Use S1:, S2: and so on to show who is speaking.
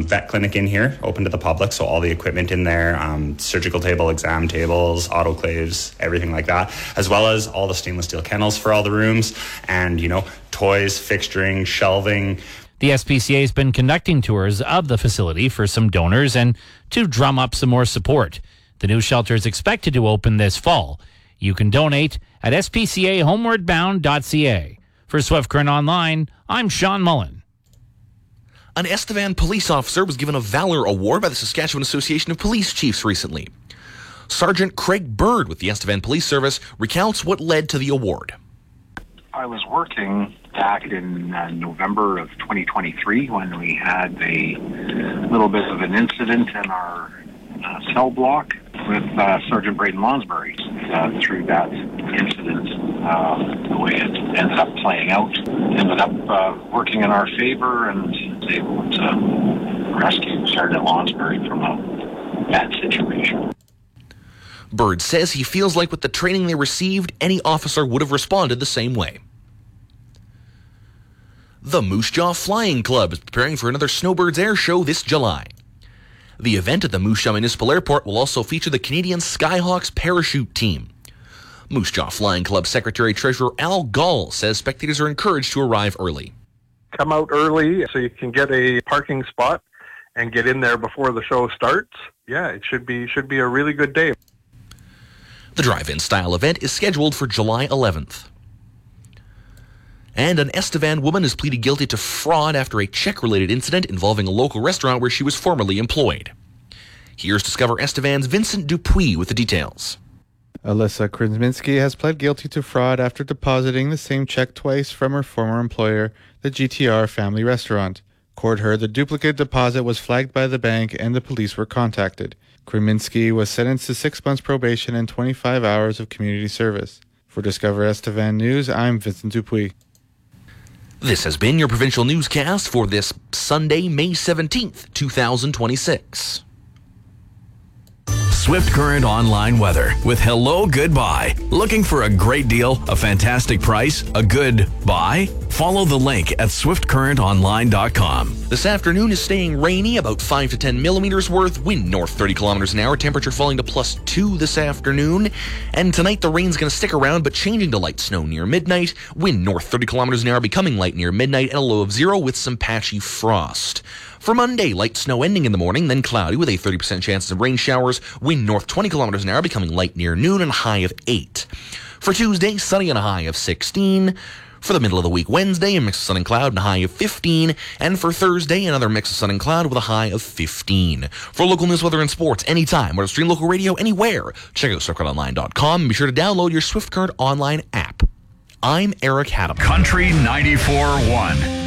S1: vet clinic in here, open to the public, so all the equipment in there, surgical table, exam tables, autoclaves, everything like that, as well as all the stainless steel kennels for all the rooms, and, toys, fixturing, shelving.
S2: The SPCA has been conducting tours of the facility for some donors and to drum up some more support. The new shelter is expected to open this fall. You can donate at spcahomewardbound.ca. For Swift Current Online, I'm Sean Mullen.
S3: An Estevan police officer was given a Valor Award by the Saskatchewan Association of Police Chiefs recently. Sergeant Craig Bird with the Estevan Police Service recounts what led to the award.
S4: I was working back in November of 2023 when we had a little bit of an incident in our cell block with Sergeant Braden Lonsbury. Through that incident, the way it ended up playing out, ended up working in our favor and was able to rescue Sergeant Lonsbury from a bad situation.
S3: Bird says he feels like with the training they received, any officer would have responded the same way. The Moose Jaw Flying Club is preparing for another Snowbirds Air Show this July. The event at the Moose Jaw Municipal Airport will also feature the Canadian Skyhawks parachute team. Moose Jaw Flying Club Secretary-Treasurer Al Gall says spectators are encouraged to arrive early.
S5: Come out early so you can get a parking spot and get in there before the show starts. Yeah, it should be a really good day.
S3: The drive-in style event is scheduled for July 11th. And an Estevan woman has pleaded guilty to fraud after a check-related incident involving a local restaurant where she was formerly employed. Here's Discover Estevan's Vincent Dupuis with the details.
S6: Alyssa Krzyminski has pled guilty to fraud after depositing the same check twice from her former employer, the GTR family restaurant. Court heard the duplicate deposit was flagged by the bank and the police were contacted. Krzyminski was sentenced to 6 months probation and 25 hours of community service. For Discover Estevan News, I'm Vincent Dupuis.
S3: This has been your provincial newscast for this Sunday, May 17th, 2026.
S7: Swift Current Online weather with Hello Goodbye. Looking for a great deal, a fantastic price, a good buy? Follow the link at swiftcurrentonline.com.
S3: This afternoon is staying rainy, about 5 to 10 millimeters worth, wind north 30 kilometers an hour, temperature falling to +2 this afternoon. And tonight the rain's going to stick around, but changing to light snow near midnight, wind north 30 kilometers an hour, becoming light near midnight, and a low of 0 with some patchy frost. For Monday, light snow ending in the morning, then cloudy with a 30% chance of rain showers, wind north 20 kilometers an hour, becoming light near noon, and a high of 8. For Tuesday, sunny and a high of 16. For the middle of the week, Wednesday, a mix of sun and cloud and a high of 15. And for Thursday, another mix of sun and cloud with a high of 15. For local news, weather, and sports anytime, or to stream local radio anywhere, check out SwiftCurrentOnline.com and be sure to download your Swift Current Online app. I'm Eric Haddam.
S8: Country 94.1.